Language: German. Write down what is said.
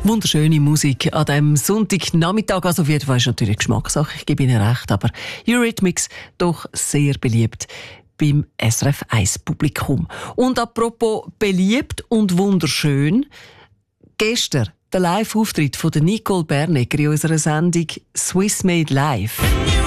Wunderschöne Musik an diesem Sonntagnachmittag. Also, wie ist natürlich Geschmackssache, ich gebe Ihnen recht, aber Eurythmics doch sehr beliebt beim SRF 1 Publikum. Und apropos beliebt und wunderschön, gestern der Live-Auftritt von Nicole Bernecker in unserer Sendung Swiss Made Live.